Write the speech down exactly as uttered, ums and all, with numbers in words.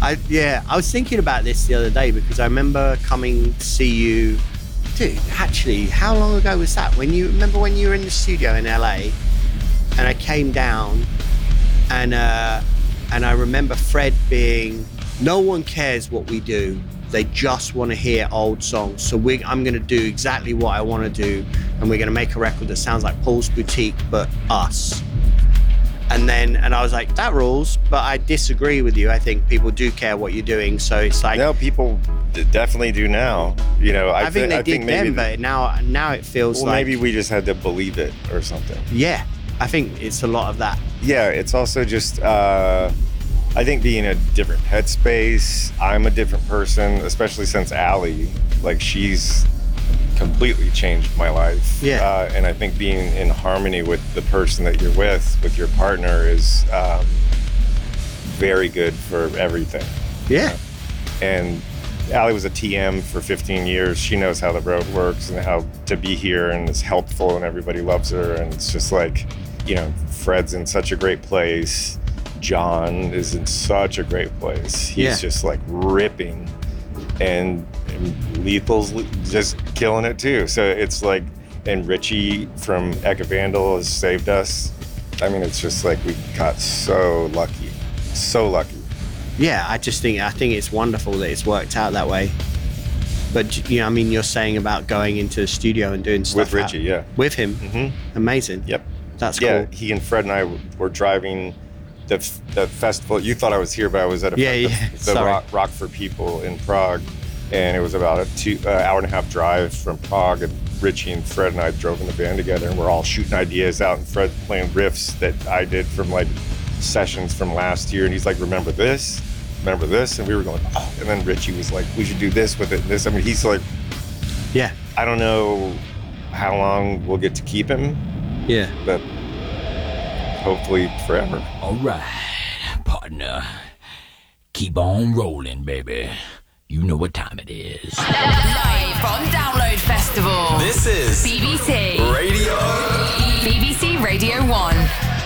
I yeah, I was thinking about this the other day because I remember coming to see you. Dude, actually, how long ago was that? When you remember when you were in the studio in L A, and I came down, and uh, and I remember Fred being, no one cares what we do. They just want to hear old songs. So we, I'm going to do exactly what I want to do, and we're going to make a record that sounds like Paul's Boutique, but us. And then, and I was like, that rules, but I disagree with you. I think people do care what you're doing. So it's like, no, people d- definitely do now. You know, I, I think th- they I did think maybe then, but now, now it feels well, like maybe we just had to believe it or something. Yeah, I think it's a lot of that. Yeah, it's also just, uh, I think being a different headspace. I'm a different person, especially since Allie, like she's completely changed my life. Yeah. Uh, and I think being in harmony with the person that you're with, with your partner, is um, very good for everything. Yeah. And Allie was a T M for fifteen years. She knows how the road works and how to be here, and is helpful, and everybody loves her. And it's just like, you know, Fred's in such a great place. John is in such a great place. He's Yeah. just like ripping, and, and Lethal's just killing it too. So it's like, and Richie from Eka Vandal has saved us. I mean, it's just like we got so lucky, so lucky. Yeah, I just think I think it's wonderful that it's worked out that way. But you know, I mean, you're saying about going into the studio and doing stuff With Richie, out, yeah. with him, Mm-hmm. amazing. Yep. That's yeah, cool. he and Fred and I were driving the the festival. You thought I was here, but I was at a Yeah, the, yeah. the Sorry. rock, rock for People in Prague, and it was about a two uh, hour and a half drive from Prague. And Richie and Fred and I drove in the van together, and we're all shooting ideas out, and Fred playing riffs that I did from like sessions from last year, and he's like, "Remember this? Remember this?" And we were going, oh. And then Richie was like, "We should do this with it." And this. I mean, he's like, Yeah. I don't know how long we'll get to keep him, Yeah. but hopefully forever. All right, partner. Keep on rolling, baby. You know what time it is.